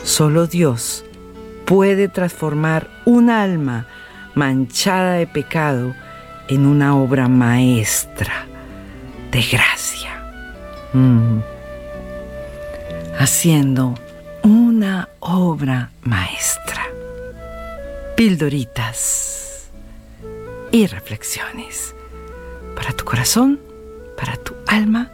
Solo Dios puede transformar un alma manchada de pecado en una obra maestra de gracia. Haciendo una obra maestra. Pildoritas y reflexiones para tu corazón, para tu alma,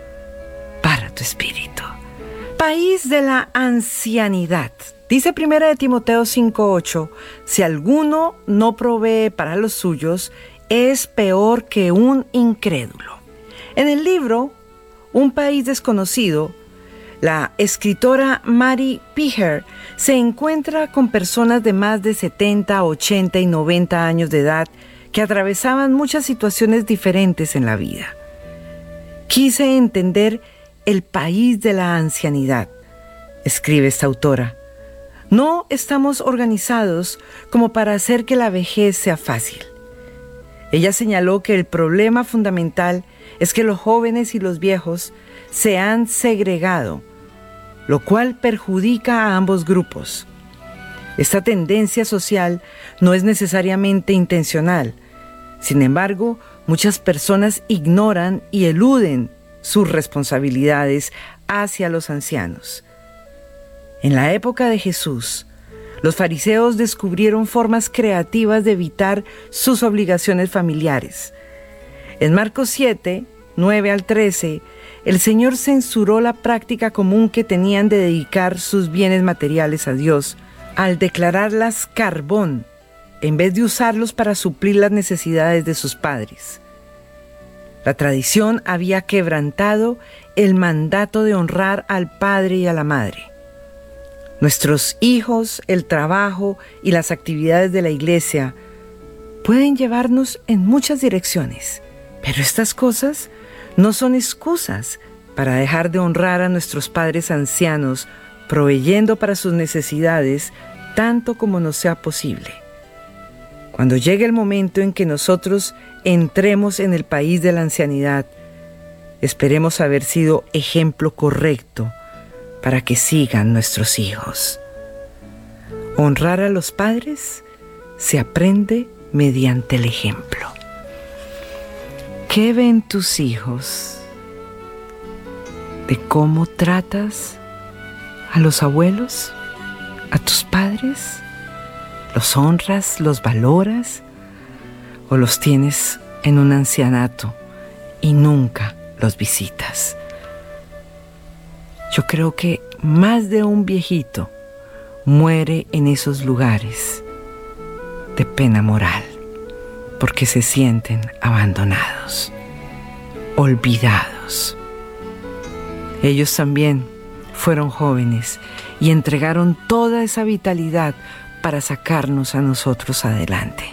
para tu espíritu. País de la ancianidad. Dice 1 Timoteo 5:8, si alguno no provee para los suyos, es peor que un incrédulo. En el libro Un país desconocido, la escritora Mary Pigher se encuentra con personas de más de 70, 80 y 90 años de edad que atravesaban muchas situaciones diferentes en la vida. Quise entender el país de la ancianidad, escribe esta autora. No estamos organizados como para hacer que la vejez sea fácil. Ella señaló que el problema fundamental es que los jóvenes y los viejos se han segregado, lo cual perjudica a ambos grupos. Esta tendencia social no es necesariamente intencional. Sin embargo, muchas personas ignoran y eluden sus responsabilidades hacia los ancianos. En la época de Jesús, los fariseos descubrieron formas creativas de evitar sus obligaciones familiares. En Marcos 7, 9 al 13, el Señor censuró la práctica común que tenían de dedicar sus bienes materiales a Dios, al declararlas carbón, en vez de usarlos para suplir las necesidades de sus padres. La tradición había quebrantado el mandato de honrar al padre y a la madre. Nuestros hijos, el trabajo y las actividades de la iglesia pueden llevarnos en muchas direcciones, pero estas cosas no son excusas para dejar de honrar a nuestros padres ancianos, proveyendo para sus necesidades tanto como nos sea posible. Cuando llegue el momento en que nosotros entremos en el país de la ancianidad, esperemos haber sido ejemplo correcto para que sigan nuestros hijos. Honrar a los padres se aprende mediante el ejemplo. ¿Qué ven tus hijos de cómo tratas a los abuelos, a tus padres? ¿Los honras, los valoras o los tienes en un ancianato y nunca los visitas? Yo creo que más de un viejito muere en esos lugares de pena moral porque se sienten abandonados, olvidados. Ellos también fueron jóvenes y entregaron toda esa vitalidad para sacarnos a nosotros adelante.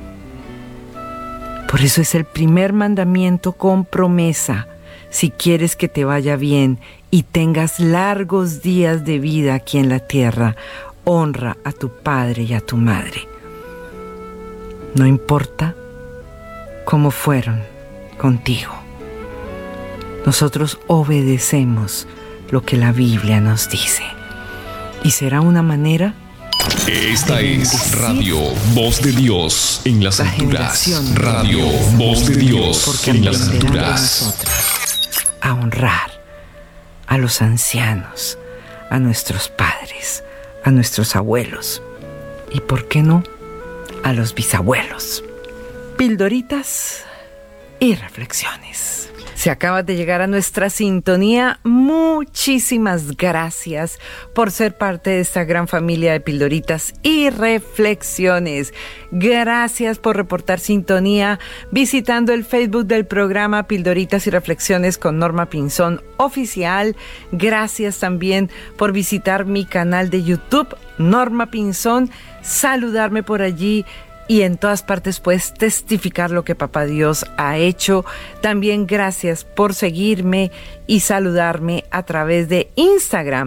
Por eso es el primer mandamiento con promesa. Si quieres que te vaya bien y tengas largos días de vida aquí en la tierra, honra a tu padre y a tu madre. No importa cómo fueron contigo. Nosotros obedecemos lo que la Biblia nos dice. Y será una manera. Esta es Radio Voz de Dios en las alturas. Radio Voz de Dios en las alturas. A honrar a los ancianos, a nuestros padres, a nuestros abuelos y, ¿por qué no?, a los bisabuelos. Pildoritas y reflexiones. Si acabas de llegar a nuestra sintonía, muchísimas gracias por ser parte de esta gran familia de Pildoritas y Reflexiones. Gracias por reportar sintonía visitando el Facebook del programa Pildoritas y Reflexiones con Norma Pinzón Oficial. Gracias también por visitar mi canal de YouTube, Norma Pinzón, saludarme por allí. Y en todas partes puedes testificar lo que Papá Dios ha hecho. También gracias por seguirme y saludarme a través de Instagram,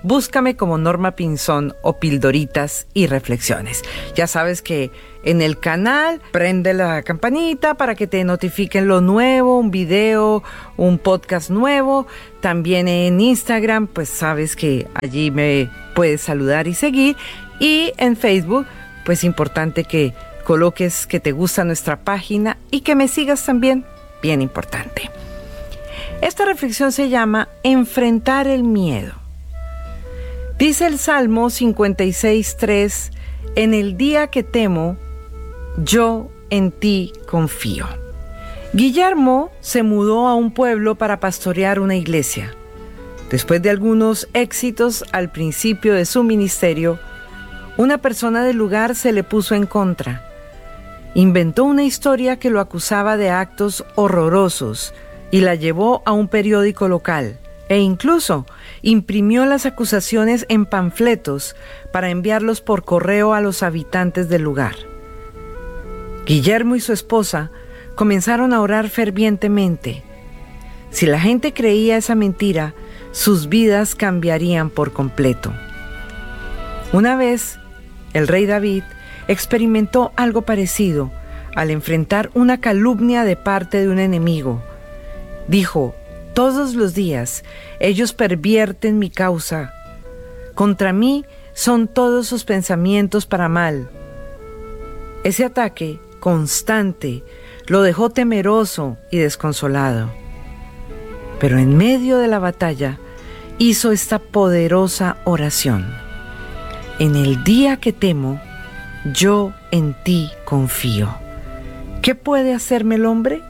Búscame como Norma Pinzón o Pildoritas y Reflexiones. Ya sabes que en el canal prende la campanita para que te notifiquen lo nuevo, un video, un podcast nuevo. También en Instagram, pues sabes que allí me puedes saludar y seguir. Y en Facebook, pues importante que coloques que te gusta nuestra página y que me sigas también, bien importante. Esta reflexión se llama Enfrentar el miedo. Dice el Salmo 56:3, en el día que temo, yo en ti confío. Guillermo se mudó a un pueblo para pastorear una iglesia. Después de algunos éxitos al principio de su ministerio, una persona del lugar se le puso en contra. Inventó una historia que lo acusaba de actos horrorosos y la llevó a un periódico local e incluso imprimió las acusaciones en panfletos para enviarlos por correo a los habitantes del lugar. Guillermo y su esposa comenzaron a orar fervientemente. Si la gente creía esa mentira, sus vidas cambiarían por completo. Una vez, el rey David experimentó algo parecido al enfrentar una calumnia de parte de un enemigo. Dijo, todos los días ellos pervierten mi causa. Contra mí son todos sus pensamientos para mal. Ese ataque constante lo dejó temeroso y desconsolado. Pero en medio de la batalla hizo esta poderosa oración. En el día que temo, yo en ti confío. ¿Qué puede hacerme el hombre?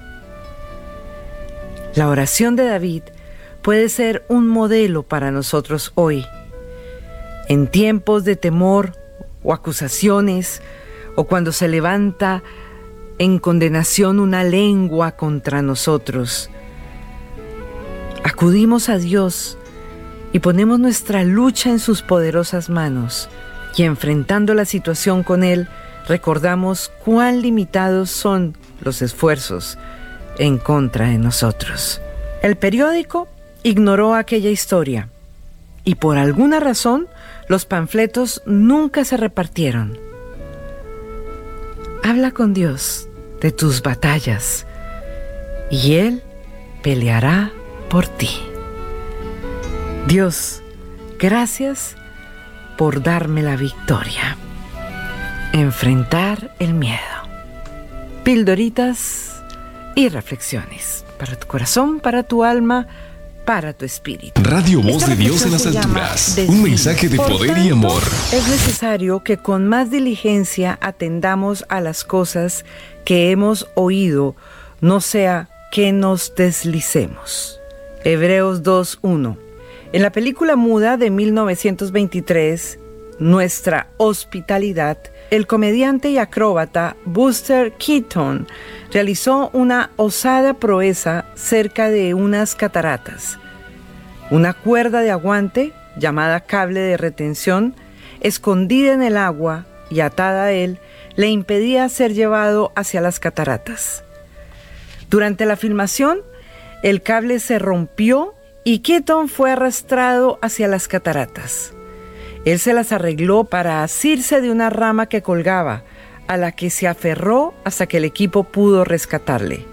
La oración de David puede ser un modelo para nosotros hoy. En tiempos de temor o acusaciones, o cuando se levanta en condenación una lengua contra nosotros, acudimos a Dios y ponemos nuestra lucha en sus poderosas manos, y enfrentando la situación con Él, recordamos cuán limitados son los esfuerzos en contra de nosotros. El periódico ignoró aquella historia y por alguna razón los panfletos nunca se repartieron. Habla con Dios de tus batallas y Él peleará por ti. Dios, gracias por darme la victoria. Enfrentar el miedo. Pildoritas y reflexiones para tu corazón, para tu alma, para tu espíritu. Radio Voz de Dios en las alturas. Un mensaje de poder y amor. Es necesario que con más diligencia atendamos a las cosas que hemos oído, no sea que nos deslicemos. Hebreos 2:1. En la película muda de 1923, Nuestra Hospitalidad, el comediante y acróbata Buster Keaton realizó una osada proeza cerca de unas cataratas. Una cuerda de aguante, llamada cable de retención, escondida en el agua y atada a él, le impedía ser llevado hacia las cataratas. Durante la filmación, el cable se rompió y Keaton fue arrastrado hacia las cataratas. Él se las arregló para asirse de una rama que colgaba, a la que se aferró hasta que el equipo pudo rescatarle.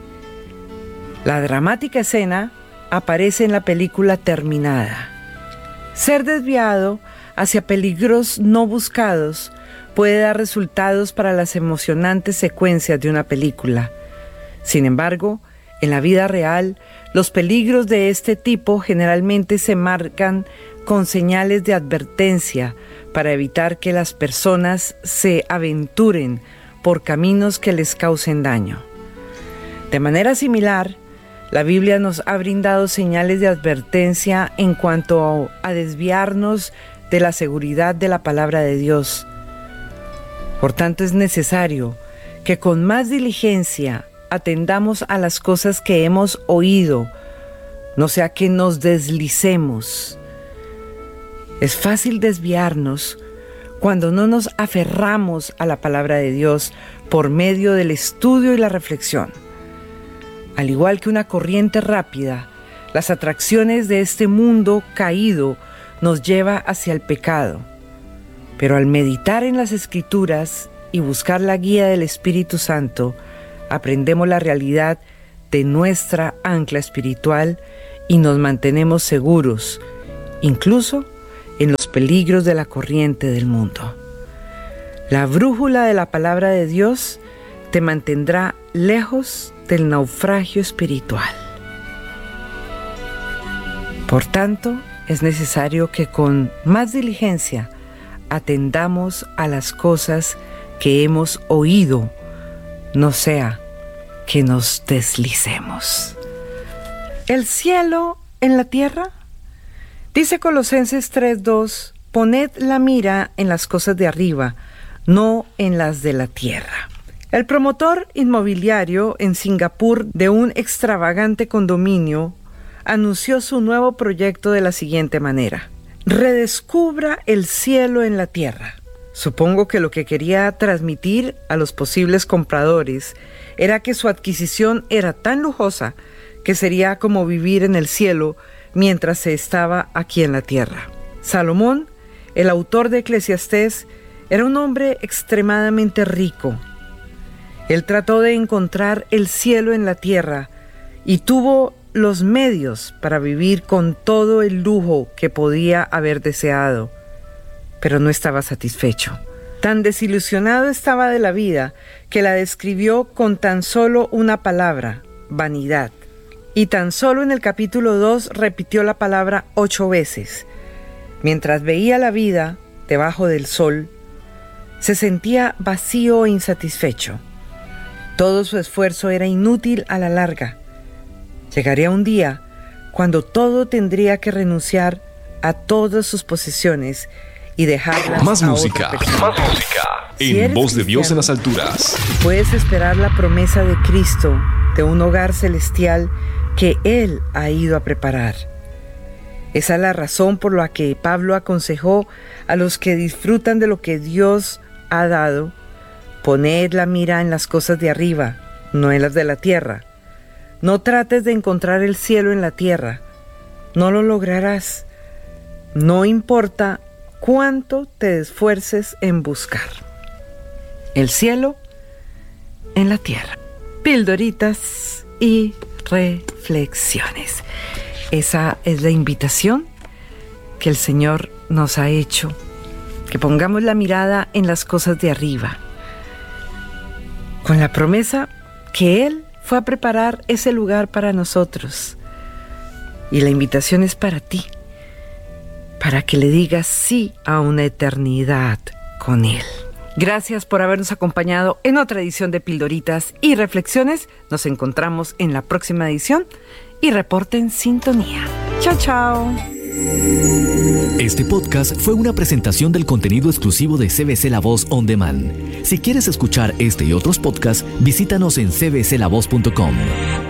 La dramática escena aparece en la película terminada. Ser desviado hacia peligros no buscados puede dar resultados para las emocionantes secuencias de una película. Sin embargo, en la vida real, los peligros de este tipo generalmente se marcan con señales de advertencia para evitar que las personas se aventuren por caminos que les causen daño. De manera similar, la Biblia nos ha brindado señales de advertencia en cuanto a desviarnos de la seguridad de la palabra de Dios. Por tanto, es necesario que con más diligencia atendamos a las cosas que hemos oído, no sea que nos deslicemos. Es fácil desviarnos cuando no nos aferramos a la palabra de Dios por medio del estudio y la reflexión. Al igual que una corriente rápida, las atracciones de este mundo caído nos lleva hacia el pecado. Pero al meditar en las Escrituras y buscar la guía del Espíritu Santo, aprendemos la realidad de nuestra ancla espiritual y nos mantenemos seguros, incluso en los peligros de la corriente del mundo. La brújula de la palabra de Dios te mantendrá lejos del naufragio espiritual. Por tanto, es necesario que con más diligencia atendamos a las cosas que hemos oído, no sea que nos deslicemos. ¿El cielo en la tierra? Dice Colosenses 3:2, poned la mira en las cosas de arriba, no en las de la tierra. El promotor inmobiliario en Singapur de un extravagante condominio anunció su nuevo proyecto de la siguiente manera: redescubra el cielo en la tierra. Supongo que lo que quería transmitir a los posibles compradores era que su adquisición era tan lujosa que sería como vivir en el cielo mientras se estaba aquí en la tierra. Salomón, el autor de Eclesiastés, era un hombre extremadamente rico. Él trató de encontrar el cielo en la tierra y tuvo los medios para vivir con todo el lujo que podía haber deseado, pero no estaba satisfecho. Tan desilusionado estaba de la vida que la describió con tan solo una palabra: vanidad. Y tan solo en el capítulo 2 repitió la palabra 8 veces. Mientras veía la vida debajo del sol, se sentía vacío e insatisfecho. Todo su esfuerzo era inútil a la larga. Llegaría un día cuando todo tendría que renunciar a todas sus posesiones y dejarlas más a música, otra persona. más música. Si En eres Voz de Dios en cristiano, las alturas. puedes esperar la promesa de Cristo de un hogar celestial que Él ha ido a preparar. Esa es la razón por la que Pablo aconsejó a los que disfrutan de lo que Dios ha dado: poned la mira en las cosas de arriba, no en las de la tierra. No trates de encontrar el cielo en la tierra. No lo lograrás. No importa cuánto te esfuerces en buscar. El cielo en la tierra. Pildoritas y reflexiones. Esa es la invitación que el Señor nos ha hecho, que pongamos la mirada en las cosas de arriba, con la promesa que Él fue a preparar ese lugar para nosotros. Y la invitación es para ti, para que le digas sí a una eternidad con Él. Gracias por habernos acompañado en otra edición de Pildoritas y Reflexiones. Nos encontramos en la próxima edición y reporten sintonía. Chao, chao. Este podcast fue una presentación del contenido exclusivo de CBC La Voz On Demand. Si quieres escuchar este y otros podcasts, visítanos en cbclavoz.com.